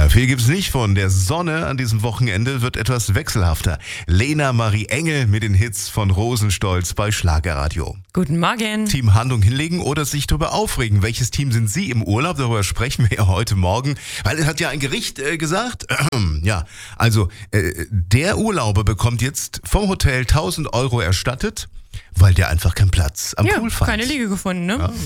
viel gibt's nicht von. Der Sonne an diesem Wochenende wird etwas wechselhafter. Lena Marie Engel mit den Hits von Rosenstolz bei Schlagerradio. Guten Morgen. Team Handlung hinlegen oder sich darüber aufregen. Welches Team sind Sie im Urlaub? Darüber sprechen wir ja heute Morgen. Weil es hat ja ein Gericht gesagt. Ja, also der Urlauber bekommt jetzt vom Hotel 1.000 € erstattet, weil der einfach keinen Platz am Pool fand. Keine Liege gefunden, ne? Ja.